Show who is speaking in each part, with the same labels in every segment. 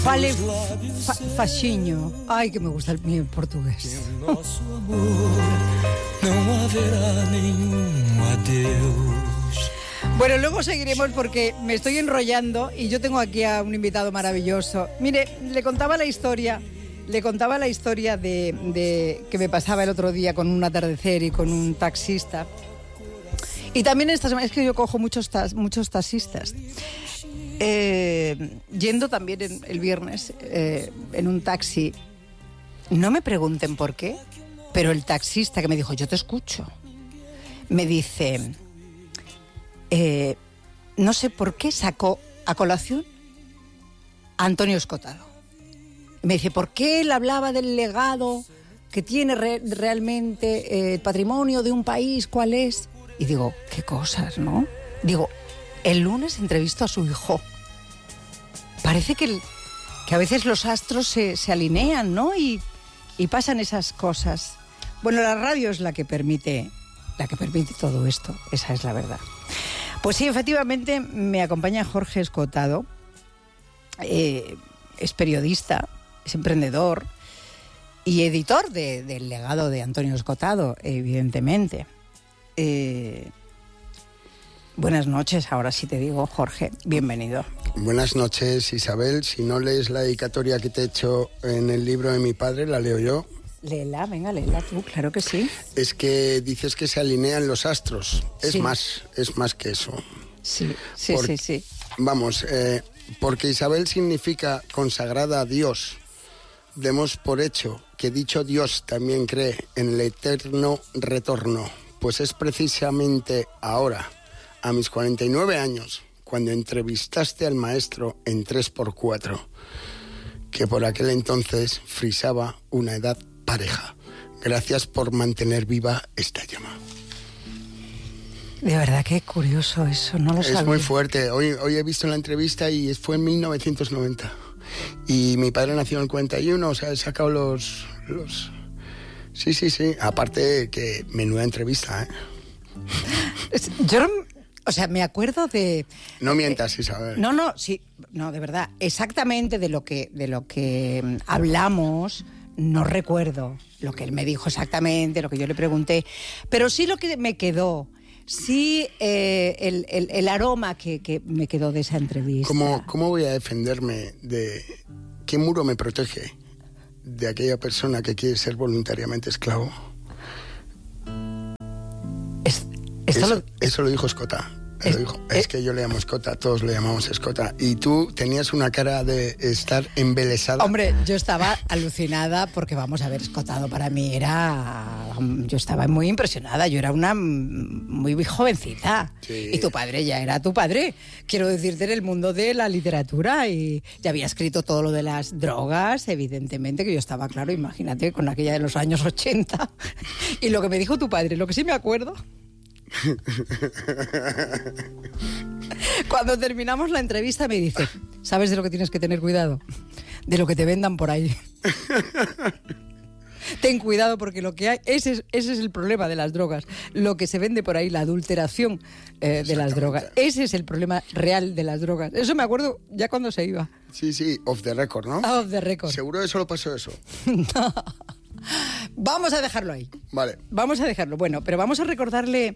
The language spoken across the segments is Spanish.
Speaker 1: Fale faxinho. Ai, que me gusta el portugués. Bueno, luego seguiremos porque me estoy enrollando y yo tengo aquí a un invitado maravilloso. Mire, le contaba la historia de que me pasaba el otro día con un atardecer y con un taxista. Y también esta semana, es que yo cojo muchos taxistas. Yendo también el viernes en un taxi, no me pregunten por qué, pero el taxista que me dijo, yo te escucho, me dice, no sé por qué sacó a colación a Antonio Escotado. Me dice, ¿por qué él hablaba del legado que tiene realmente el patrimonio de un país? ¿Cuál es? Y digo, qué cosas, ¿no? Digo, el lunes entrevisto a su hijo. Parece que a veces los astros se alinean, ¿no? Y pasan esas cosas. Bueno, la radio es la que permite todo esto. Esa es la verdad. Pues sí, efectivamente, me acompaña Jorge Escotado. Es periodista, es emprendedor y editor del legado de Antonio Escotado, evidentemente. Buenas noches, ahora sí te digo, Jorge, bienvenido.
Speaker 2: Buenas noches, Isabel. Si no lees la dedicatoria que te he hecho en el libro de mi padre, la leo yo.
Speaker 1: Léela, venga, léela tú, claro que sí.
Speaker 2: Es que dices que se alinean los astros. Es
Speaker 1: sí.
Speaker 2: Es más que eso.
Speaker 1: Sí.
Speaker 2: Vamos, porque Isabel significa consagrada a Dios. Demos por hecho que dicho Dios también cree en el eterno retorno. Pues es precisamente ahora, a mis 49 años, cuando entrevistaste al maestro en 3x4, que por aquel entonces frisaba una edad pareja. Gracias por mantener viva esta llama.
Speaker 1: De verdad, qué curioso eso, no lo sabía.
Speaker 2: Es muy fuerte. Hoy he visto la entrevista y fue en 1990. Y mi padre nació en el 41, o sea, he sacado los... Sí. Aparte que menuda entrevista, ¿eh?
Speaker 1: Yo me acuerdo de...
Speaker 2: No mientas, Isabel.
Speaker 1: No, de verdad. Exactamente de lo que hablamos, no recuerdo lo que él me dijo exactamente, lo que yo le pregunté. Pero sí lo que me quedó, sí el aroma que me quedó de esa entrevista.
Speaker 2: ¿Cómo voy a defenderme de... ¿Qué muro me protege de aquella persona que quiere ser voluntariamente esclavo? Eso lo dijo Escota. Es que yo le llamo Escota, todos le llamamos Escota. Y tú tenías una cara de estar embelesada.
Speaker 1: Hombre, yo estaba alucinada porque, vamos a ver, Escotado para mí yo estaba muy impresionada, yo era una muy jovencita.
Speaker 2: Sí.
Speaker 1: Y tu padre ya era tu padre. Quiero decirte, en el mundo de la literatura, y ya había escrito todo lo de las drogas, evidentemente, que yo estaba, claro, imagínate, con aquella de los años 80. Y lo que me dijo tu padre, lo que sí me acuerdo... Cuando terminamos la entrevista me dice, ¿sabes de lo que tienes que tener cuidado? De lo que te vendan por ahí. Ten cuidado porque lo que hay, ese es el problema de las drogas. Lo que se vende por ahí, la adulteración de las drogas. Ese es el problema real de las drogas. Eso me acuerdo ya cuando se iba.
Speaker 2: Sí, off the record, ¿no?
Speaker 1: Off the record.
Speaker 2: ¿Seguro que solo pasó eso?
Speaker 1: No. Vamos a dejarlo ahí.
Speaker 2: Vale.
Speaker 1: Vamos a dejarlo. Bueno, pero vamos a recordarle...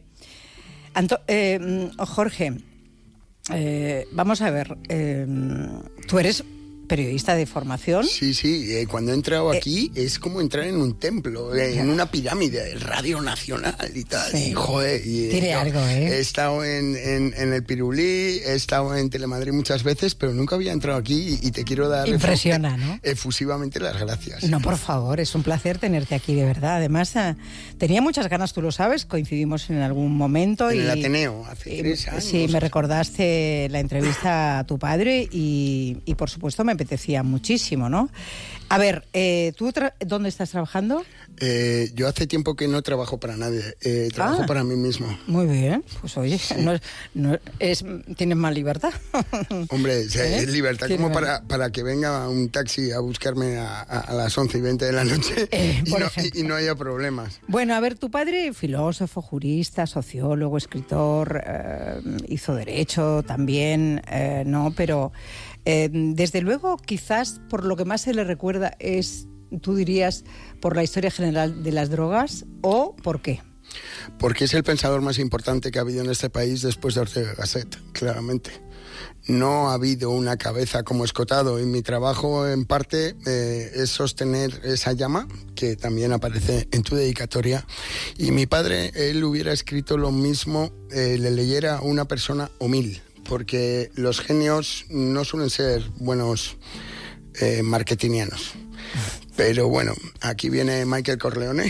Speaker 1: Jorge, vamos a ver, tú eres periodista de formación.
Speaker 2: Sí, cuando he entrado aquí es como entrar en un templo, en una pirámide, el Radio Nacional y tal.
Speaker 1: Sí.
Speaker 2: Y, joder,
Speaker 1: tiene algo, ¿eh?
Speaker 2: He estado en el Pirulí, he estado en Telemadrid muchas veces, pero nunca había entrado aquí y te quiero dar...
Speaker 1: Impresiona, ¿no?
Speaker 2: Efusivamente las gracias.
Speaker 1: No, por favor, es un placer tenerte aquí, de verdad. Además, tenía muchas ganas, tú lo sabes, coincidimos en algún momento.
Speaker 2: En el Ateneo, hace 3 años.
Speaker 1: Sí, me recordaste la entrevista a tu padre y por supuesto, me apetecía muchísimo, ¿no? A ver, ¿tú dónde estás trabajando?
Speaker 2: Yo hace tiempo que no trabajo para nadie, trabajo para mí mismo.
Speaker 1: Muy bien, pues oye, sí. Tienes más libertad.
Speaker 2: Hombre, es libertad como para que venga un taxi a buscarme a las 11:20 de la noche y no haya problemas.
Speaker 1: Bueno, a ver, tu padre, filósofo, jurista, sociólogo, escritor, hizo derecho también, ¿no? Pero Desde luego, quizás por lo que más se le recuerda es, tú dirías, por la historia general de las drogas, ¿o por qué?
Speaker 2: Porque es el pensador más importante que ha habido en este país después de Ortega y Gasset, claramente. No ha habido una cabeza como Escotado, y mi trabajo en parte es sostener esa llama que también aparece en tu dedicatoria. Y mi padre, él hubiera escrito lo mismo, le leyera a una persona humilde, porque los genios no suelen ser buenos marketingianos. Pero bueno, aquí viene Michael Corleone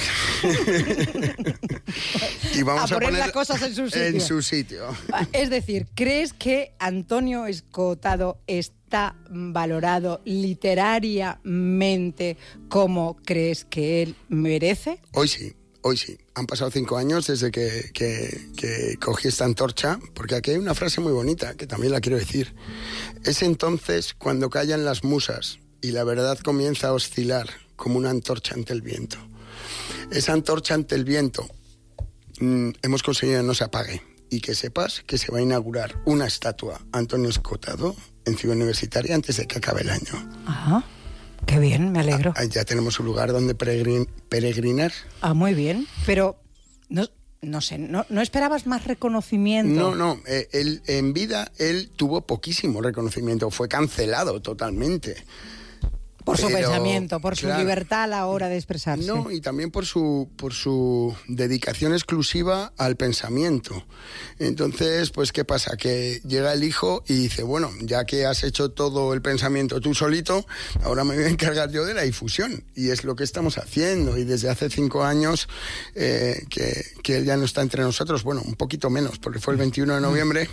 Speaker 2: y vamos a poner
Speaker 1: las cosas en su sitio. Es decir, ¿crees que Antonio Escotado está valorado literariamente como crees que él merece?
Speaker 2: Hoy sí. Han pasado 5 años desde que cogí esta antorcha, porque aquí hay una frase muy bonita que también la quiero decir. Es entonces cuando callan las musas y la verdad comienza a oscilar como una antorcha ante el viento. Esa antorcha ante el viento hemos conseguido que no se apague, y que sepas que se va a inaugurar una estatua a Antonio Escotado en Ciudad Universitaria antes de que acabe el año.
Speaker 1: Ajá. Qué bien, me alegro.
Speaker 2: Ya tenemos un lugar donde peregrinar.
Speaker 1: Muy bien, pero no sé, ¿no esperabas más reconocimiento?
Speaker 2: No, él, en vida él tuvo poquísimo reconocimiento, fue cancelado totalmente.
Speaker 1: Por su pensamiento, por su libertad a la hora de expresarse.
Speaker 2: No, y también por su dedicación exclusiva al pensamiento. Entonces, pues, ¿qué pasa? Que llega el hijo y dice, bueno, ya que has hecho todo el pensamiento tú solito, ahora me voy a encargar yo de la difusión. Y es lo que estamos haciendo. Y desde hace 5 años que él ya no está entre nosotros, bueno, un poquito menos, porque fue el 21 de noviembre,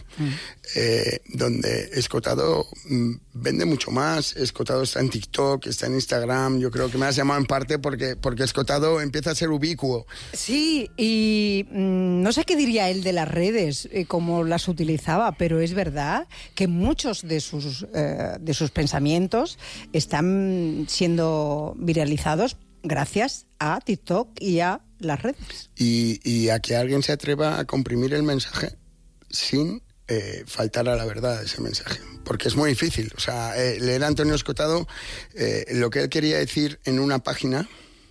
Speaker 2: donde Escotado vende mucho más. Escotado está en TikTok, está en Instagram. Yo creo que me has llamado en parte porque Escotado empieza a ser ubicuo.
Speaker 1: Sí, y no sé qué diría él de las redes, cómo las utilizaba, pero es verdad que muchos de sus pensamientos están siendo viralizados gracias a TikTok y a las redes.
Speaker 2: Y a que alguien se atreva a comprimir el mensaje sin faltar a la verdad de ese mensaje, porque es muy difícil. O sea, leer a Antonio Escotado, lo que él quería decir en una página,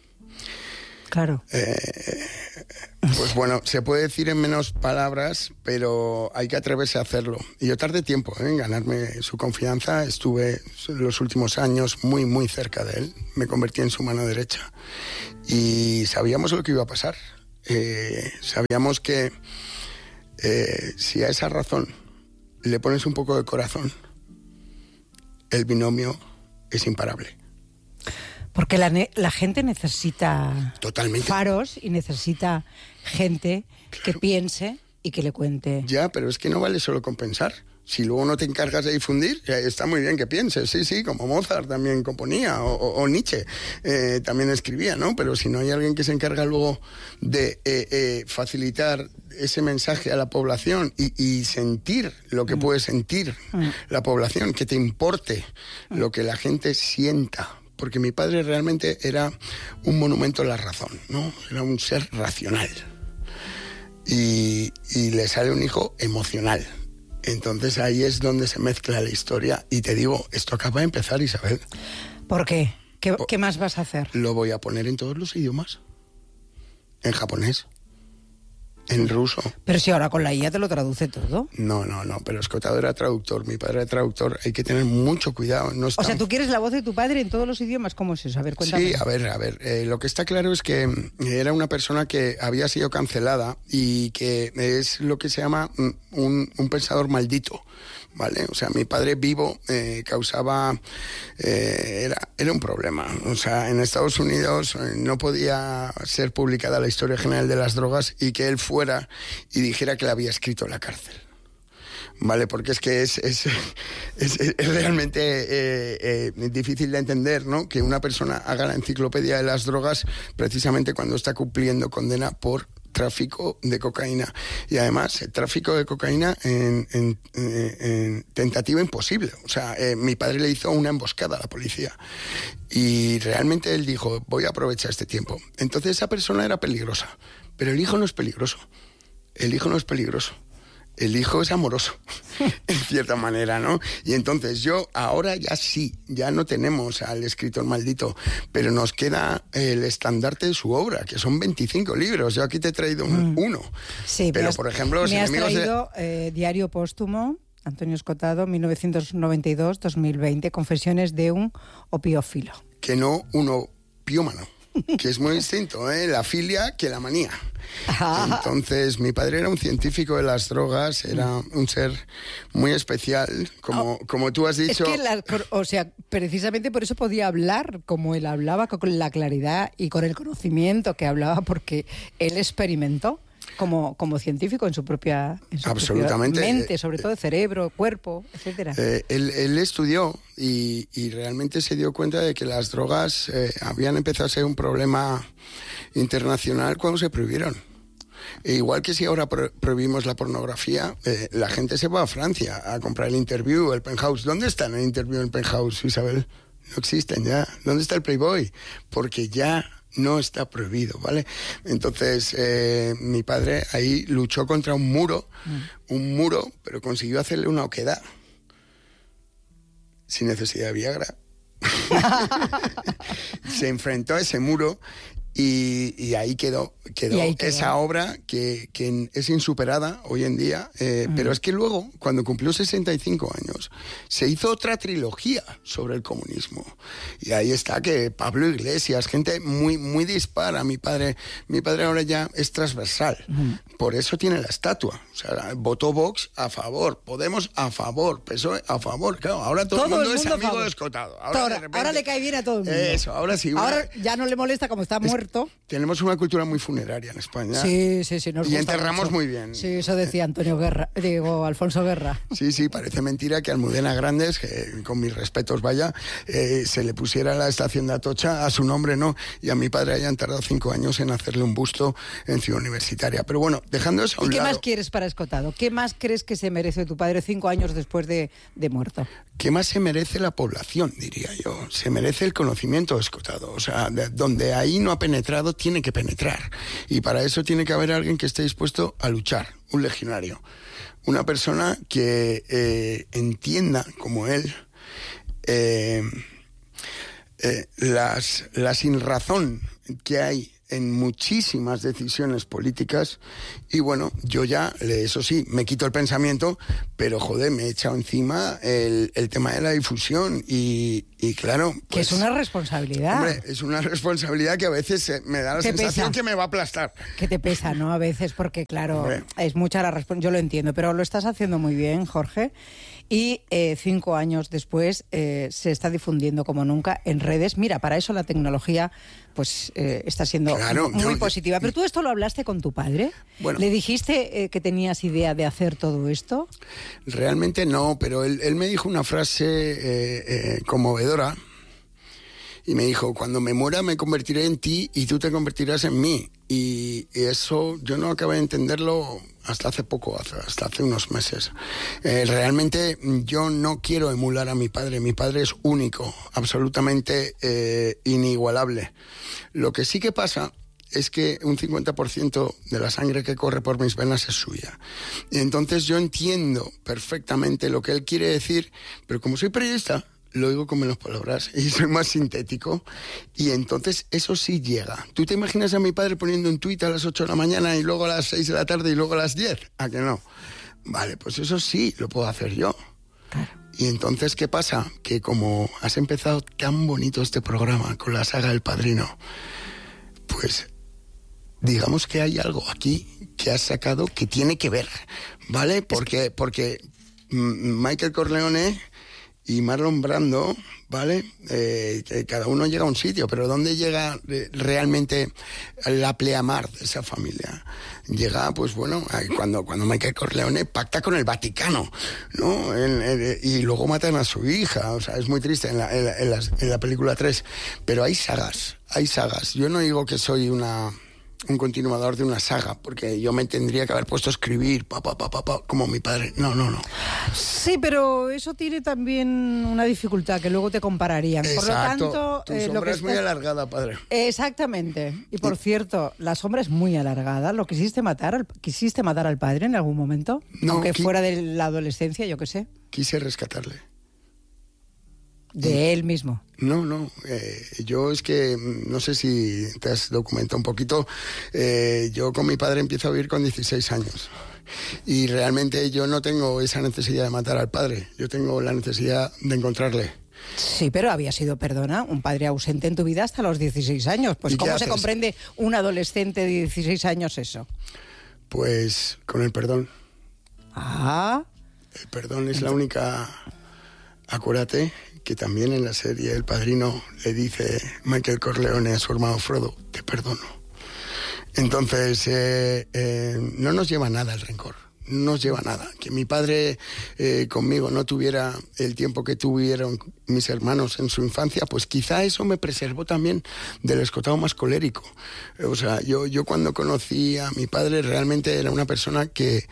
Speaker 1: claro,
Speaker 2: pues bueno, se puede decir en menos palabras, pero hay que atreverse a hacerlo. Y yo tardé tiempo en ganarme su confianza. Estuve los últimos años muy, muy cerca de él. Me convertí en su mano derecha. Y sabíamos lo que iba a pasar. Sabíamos que si a esa razón le pones un poco de corazón, el binomio es imparable.
Speaker 1: Porque la gente necesita
Speaker 2: totalmente
Speaker 1: faros y necesita gente que piense y que le cuente.
Speaker 2: Ya, pero es que no vale solo con pensar. Si luego no te encargas de difundir, está muy bien que pienses, sí, como Mozart también componía, o Nietzsche también escribía, ¿no? Pero si no hay alguien que se encarga luego de facilitar ese mensaje a la población y sentir lo que puede sentir la población, que te importe lo que la gente sienta. Porque mi padre realmente era un monumento a la razón, ¿no? Era un ser racional. Y le sale un hijo emocional. Entonces ahí es donde se mezcla la historia. Y te digo, esto acaba de empezar, Isabel.
Speaker 1: ¿Por qué? ¿Qué más vas a hacer?
Speaker 2: Lo voy a poner en todos los idiomas. En japonés. En ruso.
Speaker 1: Pero si ahora con la IA te lo traduce todo.
Speaker 2: No, pero Escotado era traductor, mi padre era traductor, hay que tener mucho cuidado. No es
Speaker 1: o sea, ¿tú quieres la voz de tu padre en todos los idiomas? ¿Cómo es eso? A ver, cuéntame.
Speaker 2: Sí, a ver, lo que está claro es que era una persona que había sido cancelada y que es lo que se llama un pensador maldito, ¿vale? O sea, mi padre vivo causaba... era un problema. O sea, en Estados Unidos no podía ser publicada la historia general de las drogas y que él fuera y dijera que la había escrito en la cárcel. Vale, porque es que es realmente difícil de entender, ¿no? Que una persona haga la enciclopedia de las drogas precisamente cuando está cumpliendo condena por tráfico de cocaína. Y además, el tráfico de cocaína en tentativa imposible. O sea, mi padre le hizo una emboscada a la policía. Y realmente él dijo, voy a aprovechar este tiempo. Entonces esa persona era peligrosa. Pero el hijo no es peligroso. El hijo no es peligroso. el hijo es amoroso, en cierta manera, ¿no? Y entonces yo ahora ya sí, ya no tenemos al escritor maldito, pero nos queda el estandarte de su obra, que son 25 libros. Yo aquí te he traído uno.
Speaker 1: Sí,
Speaker 2: pero por ejemplo, los
Speaker 1: me has
Speaker 2: enemigos
Speaker 1: traído Diario Póstumo, Antonio Escotado, 1992-2020, Confesiones de un opiófilo.
Speaker 2: Que no un opiómano, que es muy distinto, la filia que la manía. Entonces, mi padre era un científico de las drogas, era un ser muy especial, como tú has dicho.
Speaker 1: Es que, precisamente por eso podía hablar como él hablaba, con la claridad y con el conocimiento que hablaba, porque él experimentó como científico en su propia mente, sobre todo cerebro, cuerpo, etcétera.
Speaker 2: Él estudió y realmente se dio cuenta de que las drogas habían empezado a ser un problema internacional cuando se prohibieron. E igual que si ahora prohibimos la pornografía, la gente se va a Francia a comprar el Interview, el Penthouse. ¿Dónde están el Interview y el Penthouse, Isabel? No existen ya. ¿Dónde está el Playboy? Porque ya no está prohibido, ¿vale? Entonces, mi padre ahí luchó contra un muro, pero consiguió hacerle una oquedad sin necesidad de Viagra. Se enfrentó a ese muro y ahí quedó esa obra que es insuperada hoy en día, pero es que luego, cuando cumplió 65 años, se hizo otra trilogía sobre el comunismo. Y ahí está que Pablo Iglesias, gente muy, muy dispara. Mi padre ahora ya es transversal. Por eso tiene la estatua. O sea, votó Vox a favor, Podemos a favor, PSOE a favor. Claro, ahora todo el mundo es amigo de Escotado.
Speaker 1: Ahora le cae bien a todo el mundo.
Speaker 2: Eso, ahora sí.
Speaker 1: Ahora ya no le molesta como está muerto.
Speaker 2: Tenemos una cultura muy funeraria en España.
Speaker 1: Sí, nos
Speaker 2: y
Speaker 1: gusta
Speaker 2: enterramos
Speaker 1: mucho.
Speaker 2: Muy bien.
Speaker 1: Sí, eso decía Alfonso Guerra.
Speaker 2: Sí, parece mentira que a Almudena Grandes, que con mis respetos vaya, se le pusiera la estación de Atocha a su nombre, ¿no? Y a mi padre hayan tardado 5 años en hacerle un busto en Ciudad Universitaria. Pero bueno, dejando eso a un lado...
Speaker 1: ¿Y qué más quieres para Escotado? ¿Qué más crees que se merece tu padre 5 años después de muerto?
Speaker 2: ¿Qué más se merece la población, diría yo? Se merece el conocimiento de Escotado. O sea, donde ahí no ha penetrado, tiene que penetrar. Y para eso tiene que haber alguien que esté dispuesto a luchar, un legionario. Una persona que entienda, como él, la sinrazón que hay en muchísimas decisiones políticas. Y bueno, yo ya, eso sí, me quito el pensamiento, pero joder, me he echado encima el tema de la difusión y claro... Pues,
Speaker 1: que es una responsabilidad.
Speaker 2: Hombre, es una responsabilidad que a veces me da la sensación que me va a aplastar.
Speaker 1: Que te pesa, ¿no? A veces, porque claro, es mucha la responsabilidad. Yo lo entiendo, pero lo estás haciendo muy bien, Jorge. Y 5 años después se está difundiendo como nunca en redes. Mira, para eso la tecnología pues está siendo muy positiva. Pero tú esto lo hablaste con tu padre.
Speaker 2: Bueno,
Speaker 1: ¿le dijiste que tenías idea de hacer todo esto?
Speaker 2: Realmente no, pero él me dijo una frase conmovedora. Y me dijo, cuando me muera me convertiré en ti y tú te convertirás en mí. Y eso yo no acabé de entenderlo hasta hace poco, hasta hace unos meses. Realmente yo no quiero emular a mi padre. Mi padre es único, absolutamente inigualable. Lo que sí que pasa es que un 50% de la sangre que corre por mis venas es suya. Y entonces yo entiendo perfectamente lo que él quiere decir, pero como soy periodista, lo digo con menos palabras y soy más sintético, y entonces eso sí llega. ¿Tú te imaginas a mi padre poniendo un tuit a las 8 de la mañana y luego a las 6 de la tarde y luego a las 10? ¿A que no? Vale, pues eso sí lo puedo hacer yo.
Speaker 1: Claro.
Speaker 2: Y entonces, ¿qué pasa? Que como has empezado tan bonito este programa con la saga El Padrino, pues digamos que hay algo aquí que has sacado que tiene que ver, ¿vale? Porque Michael Corleone y Marlon Brando, ¿vale? Cada uno llega a un sitio, pero ¿dónde llega realmente la pleamar de esa familia? Llega, pues bueno, cuando Michael Corleone pacta con el Vaticano, ¿no? Y luego matan a su hija, o sea, es muy triste en la película 3. Pero hay sagas. Yo no digo que soy una un continuador de una saga, porque yo me tendría que haber puesto a escribir, como mi padre. No.
Speaker 1: Sí, pero eso tiene también una dificultad, que luego te compararían.
Speaker 2: Exacto.
Speaker 1: Por lo tanto,
Speaker 2: Tu sombra es muy alargada, padre.
Speaker 1: Exactamente. Y por cierto, la sombra es muy alargada. ¿Lo quisiste matar al padre en algún momento?
Speaker 2: No,
Speaker 1: aunque fuera de la adolescencia, yo qué sé.
Speaker 2: Quise rescatarle.
Speaker 1: De él mismo.
Speaker 2: No, yo es que, no sé si te has documentado un poquito, yo con mi padre empiezo a vivir con 16 años y realmente yo no tengo esa necesidad de matar al padre, yo tengo la necesidad de encontrarle.
Speaker 1: Sí, pero había sido, perdona, un padre ausente en tu vida hasta los 16 años. Pues ¿cómo se comprende un adolescente de 16 años eso?
Speaker 2: Pues con el perdón.
Speaker 1: Ah.
Speaker 2: El perdón es la única... Acuérdate que también en la serie El Padrino le dice Michael Corleone a su hermano Frodo, te perdono. Entonces, no nos lleva nada el rencor, no nos lleva nada. Que mi padre conmigo no tuviera el tiempo que tuvieron mis hermanos en su infancia, pues quizá eso me preservó también del escotado más colérico. O sea, yo cuando conocí a mi padre realmente era una persona que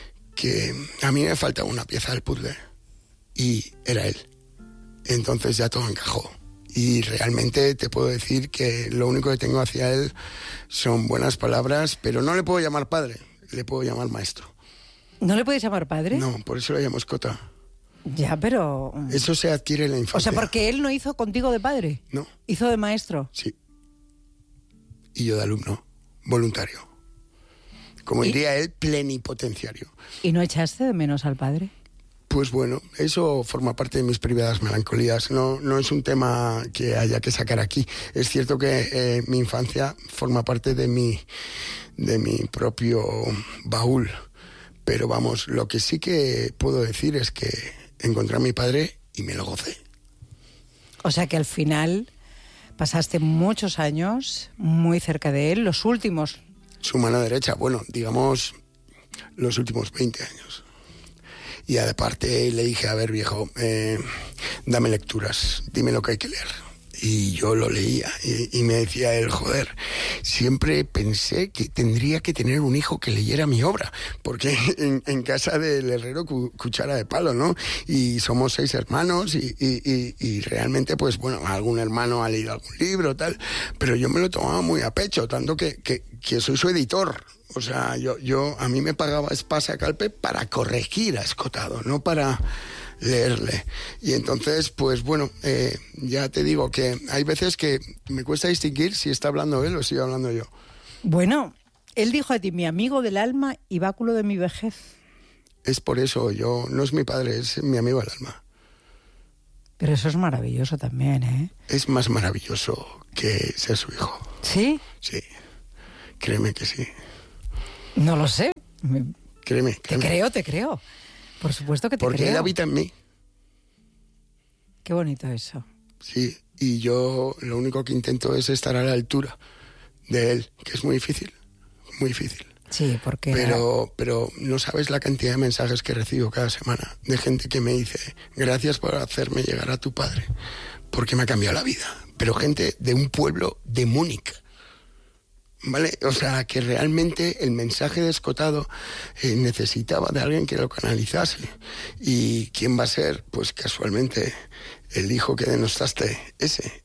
Speaker 2: a mí me faltaba una pieza del puzzle. Y era él. Entonces ya todo encajó. Y realmente te puedo decir que lo único que tengo hacia él son buenas palabras, pero no le puedo llamar padre, le puedo llamar maestro.
Speaker 1: ¿No le puedes llamar padre?
Speaker 2: No, por eso le llamo escota.
Speaker 1: Ya, pero...
Speaker 2: Eso se adquiere en la infancia.
Speaker 1: O sea, porque él no hizo contigo de padre.
Speaker 2: No.
Speaker 1: Hizo de maestro.
Speaker 2: Sí. Y yo de alumno, voluntario. Como diría él, plenipotenciario.
Speaker 1: ¿Y no echaste de menos al padre?
Speaker 2: Pues bueno, eso forma parte de mis privadas melancolías. No es un tema que haya que sacar aquí. Es cierto que mi infancia forma parte de mi propio baúl. Pero vamos, lo que sí que puedo decir es que encontré a mi padre y me lo gocé.
Speaker 1: O sea que al final pasaste muchos años muy cerca de él, los últimos.
Speaker 2: Su mano derecha, bueno, digamos los últimos 20 años. Y aparte le dije, a ver viejo, dame lecturas, dime lo que hay que leer. Y yo lo leía y me decía él, joder, siempre pensé que tendría que tener un hijo que leyera mi obra, porque en casa del herrero cuchara de palo, ¿no? Y somos 6 hermanos y realmente, pues bueno, algún hermano ha leído algún libro, tal, pero yo me lo tomaba muy a pecho, tanto que soy su editor. O sea, a mí me pagaba Espasa Calpe para corregir a Escotado, no para leerle. Y entonces, pues bueno, ya te digo que hay veces que me cuesta distinguir si está hablando él o estoy hablando yo.
Speaker 1: Bueno, él dijo a ti, mi amigo del alma y báculo de mi vejez.
Speaker 2: Es por eso, no es mi padre, es mi amigo del alma.
Speaker 1: Pero eso es maravilloso también, ¿eh?
Speaker 2: Es más maravilloso que ser su hijo.
Speaker 1: ¿Sí?
Speaker 2: Sí, créeme que sí.
Speaker 1: No lo sé.
Speaker 2: Créeme.
Speaker 1: Te creo. Por supuesto que te creo.
Speaker 2: Porque él habita en mí.
Speaker 1: Qué bonito eso.
Speaker 2: Sí, y yo lo único que intento es estar a la altura de él, que es muy difícil, muy difícil.
Speaker 1: Sí, porque...
Speaker 2: Pero no sabes la cantidad de mensajes que recibo cada semana de gente que me dice, gracias por hacerme llegar a tu padre, porque me ha cambiado la vida. Pero gente de un pueblo de Múnich. ¿Vale? O sea, que realmente el mensaje de Escotado necesitaba de alguien que lo canalizase. ¿Y quién va a ser? Pues casualmente el hijo que denostaste. Ese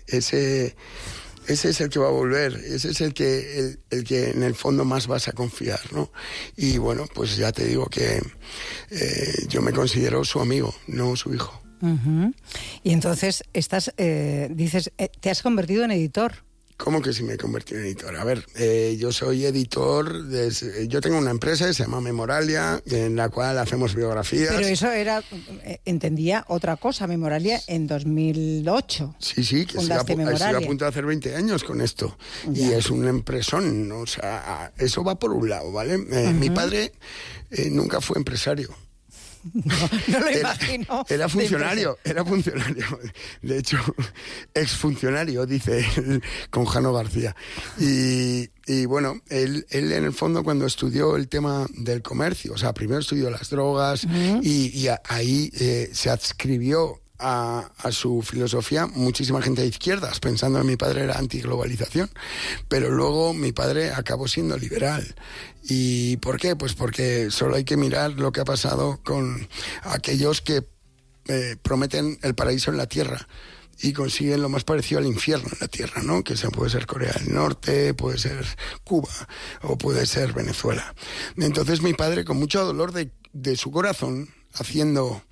Speaker 2: es el que va a volver. Ese es el que en el fondo más vas a confiar, ¿no? Y bueno, pues ya te digo que yo me considero su amigo, no su hijo.
Speaker 1: Uh-huh. Y entonces dices, te has convertido en editor.
Speaker 2: ¿Cómo que si me he convertido en editor? A ver, yo soy editor, yo tengo una empresa que se llama Memoralia, en la cual hacemos biografías.
Speaker 1: Pero eso era, entendía otra cosa, Memoralia en 2008.
Speaker 2: Sí, que estoy a punto de hacer 20 años con esto. Ya. Y es un empresón, o sea, eso va por un lado, ¿vale? Uh-huh. Mi padre nunca fue empresario.
Speaker 1: No lo imagino.
Speaker 2: Era funcionario. De hecho, exfuncionario, dice él, con Jano García. Y bueno, él en el fondo cuando estudió el tema del comercio, o sea, primero estudió las drogas y ahí se adscribió a su filosofía muchísima gente de izquierdas, pensando que mi padre era antiglobalización, pero luego mi padre acabó siendo liberal. ¿Y por qué? Pues porque solo hay que mirar lo que ha pasado con aquellos que prometen el paraíso en la tierra y consiguen lo más parecido al infierno en la tierra, ¿no? Que puede ser Corea del Norte, puede ser Cuba o puede ser Venezuela. Entonces mi padre, con mucho dolor de su corazón, haciendo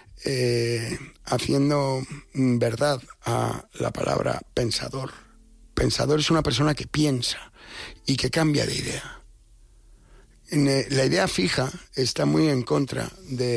Speaker 2: verdad a la palabra pensador. Pensador es una persona que piensa y que cambia de idea. La idea fija está muy en contra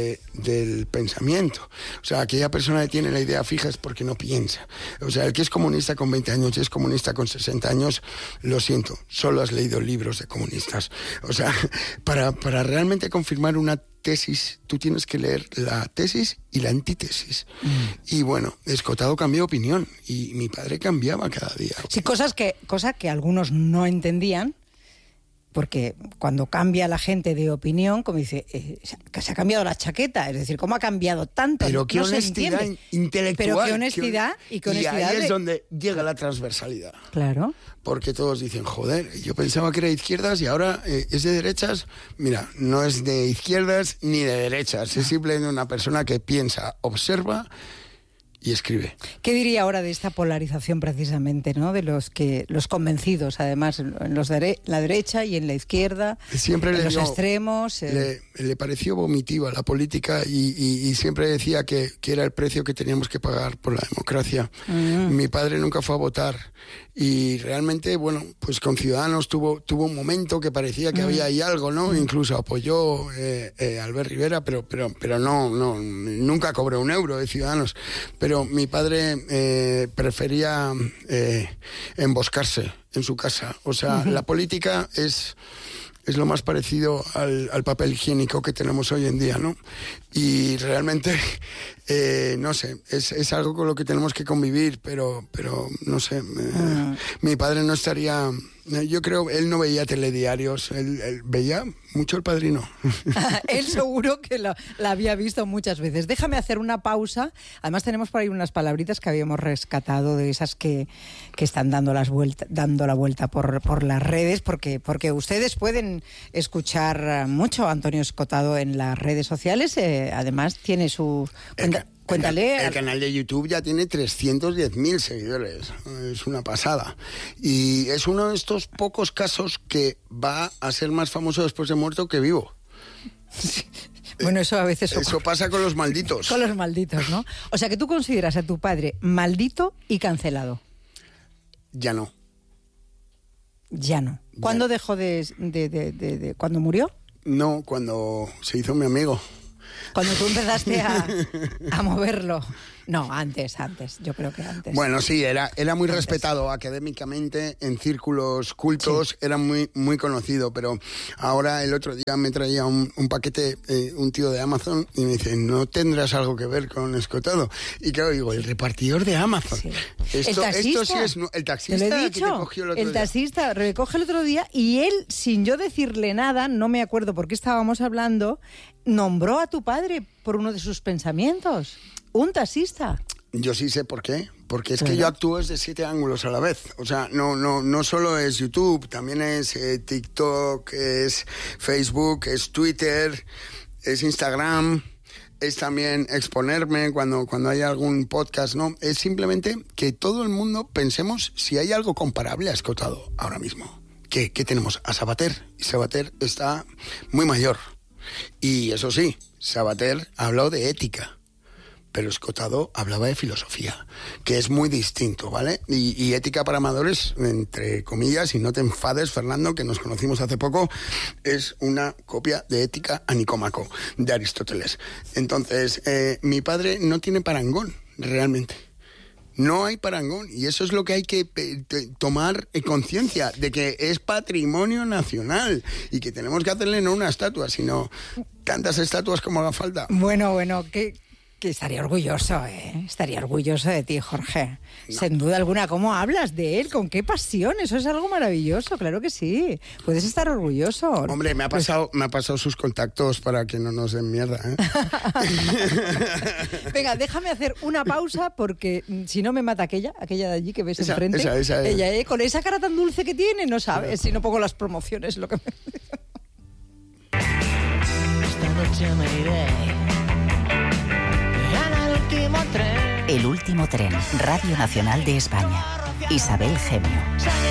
Speaker 2: del pensamiento. O sea, aquella persona que tiene la idea fija es porque no piensa. O sea, el que es comunista con 20 años y es comunista con 60 años, lo siento, solo has leído libros de comunistas. O sea, para realmente confirmar una tesis, tú tienes que leer la tesis y la antítesis. Y bueno, Escotado cambió opinión y mi padre cambiaba cada día.
Speaker 1: Sí, cosa que algunos no entendían. Porque cuando cambia la gente de opinión, como dice, que se ha cambiado la chaqueta, es decir, ¿cómo ha cambiado tanto?
Speaker 2: Pero qué honestidad intelectual.
Speaker 1: Pero qué honestidad y honestidad.
Speaker 2: Y ahí es donde llega la transversalidad.
Speaker 1: Claro.
Speaker 2: Porque todos dicen, joder, yo pensaba que era de izquierdas y ahora es de derechas. Mira, no es de izquierdas ni de derechas, es simplemente una persona que piensa, observa y escribe.
Speaker 1: ¿Qué diría ahora de esta polarización precisamente, ¿no? De los convencidos, además, en la derecha y en la izquierda,
Speaker 2: siempre
Speaker 1: en los extremos?
Speaker 2: Le pareció vomitiva la política y siempre decía que era el precio que teníamos que pagar por la democracia. Mi padre nunca fue a votar y realmente, bueno, pues con Ciudadanos tuvo un momento que parecía que había ahí algo, ¿no? Incluso apoyó a Albert Rivera, pero no, nunca cobró un euro de Ciudadanos. Pero mi padre prefería emboscarse en su casa. O sea, la política es lo más parecido al papel higiénico que tenemos hoy en día, ¿no? Y realmente, no sé, es algo con lo que tenemos que convivir, pero no sé, mi padre no estaría... Yo creo, él no veía telediarios, él veía mucho El Padrino.
Speaker 1: Él seguro que la había visto muchas veces. Déjame hacer una pausa. Además tenemos por ahí unas palabritas que habíamos rescatado de esas que están dando la vuelta por las redes, porque ustedes pueden escuchar mucho a Antonio Escotado en las redes sociales. Además tiene su... Cuéntale.
Speaker 2: El canal de YouTube ya tiene 310.000 seguidores. Es una pasada. Y es uno de estos pocos casos que va a ser más famoso después de muerto que vivo.
Speaker 1: Bueno, eso a veces ocurre.
Speaker 2: Eso pasa con los malditos.
Speaker 1: Con los malditos, ¿no? O sea, que tú consideras a tu padre maldito y cancelado.
Speaker 2: Ya no.
Speaker 1: Ya no. ¿Cuándo dejó ¿cuándo murió?
Speaker 2: No, cuando se hizo mi amigo.
Speaker 1: Cuando tú empezaste a moverlo. No, antes, yo creo que antes.
Speaker 2: Bueno, sí, era muy respetado académicamente en círculos cultos, sí. Era muy, muy conocido, pero ahora el otro día me traía un paquete, un tío de Amazon, y me dice, ¿no tendrás algo que ver con Escotado? Y claro, digo, el repartidor de Amazon. Sí. Esto sí es... El taxista
Speaker 1: te lo he dicho,
Speaker 2: que te cogió el otro día.
Speaker 1: El taxista recoge el otro día y él, sin yo decirle nada, no me acuerdo por qué estábamos hablando, nombró a tu padre por uno de sus pensamientos. Un taxista.
Speaker 2: Yo sí sé por qué. Porque es que yo actúo desde 7 ángulos a la vez. O sea, no solo es YouTube, también es TikTok, es Facebook, es Twitter, es Instagram, es también exponerme cuando hay algún podcast, ¿no? Es simplemente que todo el mundo pensemos si hay algo comparable a Escotado ahora mismo. ¿Qué tenemos? A Sabater. Y Sabater está muy mayor. Y eso sí, Sabater ha hablado de ética. Pero Escotado hablaba de filosofía, que es muy distinto, ¿vale? Y ética para amadores, entre comillas, y no te enfades, Fernando, que nos conocimos hace poco, es una copia de Ética a Nicómaco, de Aristóteles. Entonces, mi padre no tiene parangón, realmente. No hay parangón, y eso es lo que hay que tomar conciencia, de que es patrimonio nacional, y que tenemos que hacerle no una estatua, sino tantas estatuas como haga falta.
Speaker 1: Bueno, Que estaría orgulloso, ¿eh? Estaría orgulloso de ti, Jorge. No. Sin duda alguna. ¿Cómo hablas de él? ¿Con qué pasión? Eso es algo maravilloso, claro que sí. Puedes estar orgulloso.
Speaker 2: Hombre, me ha pasado sus contactos para que no nos den mierda, ¿eh?
Speaker 1: Venga, déjame hacer una pausa porque si no me mata aquella de allí que ves enfrente.
Speaker 2: Esa.
Speaker 1: Ella, con esa cara tan dulce que tiene, no sabes si no pongo las promociones lo que me...
Speaker 3: Esta noche me iré. El último tren, Radio Nacional de España. Isabel Gemio.